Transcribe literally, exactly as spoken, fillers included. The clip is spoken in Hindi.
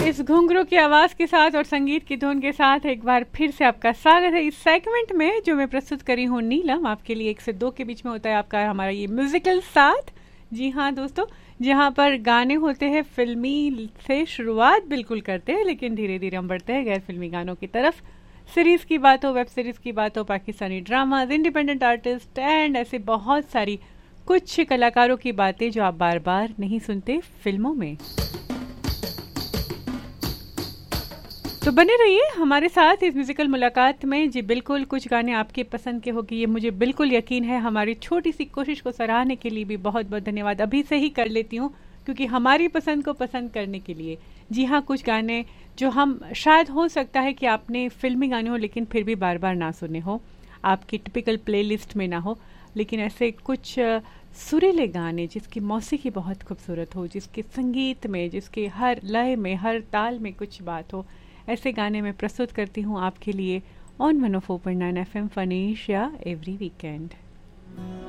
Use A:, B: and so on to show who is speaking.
A: इस घुंघरू की आवाज़ के साथ और संगीत की धुन के साथ एक बार फिर से आपका स्वागत है इस सेगमेंट में जो मैं प्रस्तुत करी हूँ नीलम। आपके लिए एक से दो के बीच में होता है आपका हमारा ये म्यूजिकल साथ। जी हाँ दोस्तों, जहाँ पर गाने होते हैं फिल्मी से शुरुआत बिल्कुल करते हैं, लेकिन धीरे धीरे हम बढ़ते हैं गैर फिल्मी गानों की तरफ। सीरीज़ की बात हो, वेब सीरीज़ की बात हो, Pakistani dramas, independent artist and ऐसे बहुत सारी कुछ कलाकारों की बातें जो आप बार बार नहीं सुनते फिल्मों में। तो बने रहिए हमारे साथ इस म्यूजिकल मुलाकात में। जी बिल्कुल, कुछ गाने आपके पसंद के होंगे, ये मुझे बिल्कुल यकीन है। हमारी छोटी सी कोशिश को सराहने के लिए भी बहुत बहुत धन्यवाद अभी से ही कर लेती हूँ, क्योंकि हमारी पसंद को पसंद करने के लिए। जी हाँ, कुछ गाने जो हम शायद हो सकता है कि आपने फिल्मी गाने हो लेकिन फिर भी बार बार ना सुने हो, आपकी टिपिकल प्लेलिस्ट में ना हो, लेकिन ऐसे कुछ सुरीले गाने जिसकी मौसीकी बहुत खूबसूरत हो, जिसके संगीत में, जिसके हर लय में, हर ताल में कुछ बात हो, ऐसे गाने मैं प्रस्तुत करती हूँ आपके लिए on one O four point nine F M Phanish या एवरी वीकेंड।